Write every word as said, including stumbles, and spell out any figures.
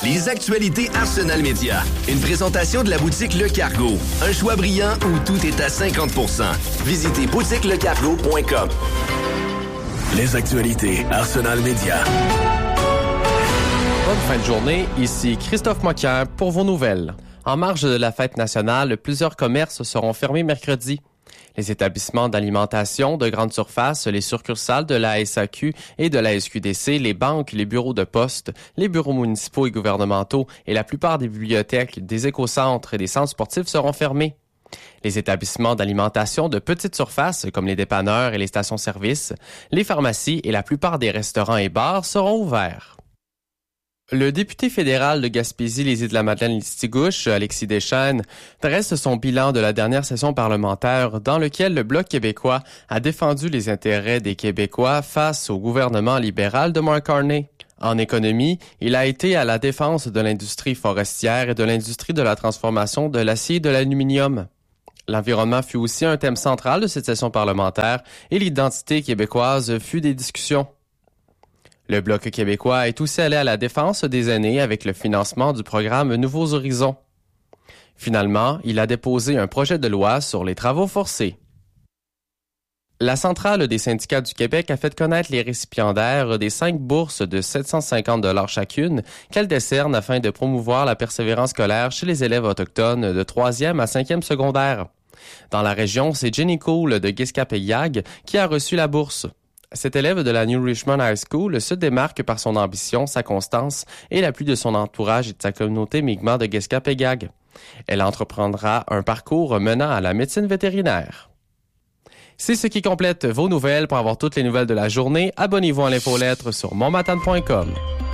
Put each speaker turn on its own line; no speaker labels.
Les actualités Arsenal Média. Une présentation de la boutique Le Cargo. Un choix brillant où tout est à cinquante pour cent. Visitez boutique le cargo point com. Les actualités Arsenal Média.
Bonne fin de journée, ici Christophe Moquin pour vos nouvelles. En marge de la fête nationale, plusieurs commerces seront fermés mercredi. Les établissements d'alimentation de grande surface, les succursales de la S A Q et de la S Q D C, les banques, les bureaux de poste, les bureaux municipaux et gouvernementaux et la plupart des bibliothèques, des écocentres et des centres sportifs seront fermés. Les établissements d'alimentation de petite surface, comme les dépanneurs et les stations-service, les pharmacies et la plupart des restaurants et bars seront ouverts. Le député fédéral de Gaspésie, les Îles-de-la-Madeleine-Listigouche, Alexis Deschênes, dresse son bilan de la dernière session parlementaire dans lequel le Bloc québécois a défendu les intérêts des Québécois face au gouvernement libéral de Mark Carney. En économie, il a été à la défense de l'industrie forestière et de l'industrie de la transformation de l'acier et de l'aluminium. L'environnement fut aussi un thème central de cette session parlementaire et l'identité québécoise fut des discussions. Le Bloc québécois est aussi allé à la défense des aînés avec le financement du programme Nouveaux Horizons. Finalement, il a déposé un projet de loi sur les travaux forcés. La Centrale des syndicats du Québec a fait connaître les récipiendaires des cinq bourses de sept cent cinquante dollars chacune qu'elle décerne afin de promouvoir la persévérance scolaire chez les élèves autochtones de troisième à cinquième secondaire. Dans la région, c'est Jenny Cole de Guiscapéguag qui a reçu la bourse. Cet élève de la New Richmond High School se démarque par son ambition, sa constance et l'appui de son entourage et de sa communauté Mi'kmaq de Guiscapéguag. Elle entreprendra un parcours menant à la médecine vétérinaire. C'est ce qui complète vos nouvelles. Pour avoir toutes les nouvelles de la journée, abonnez-vous à l'infolettre sur montmatane point com.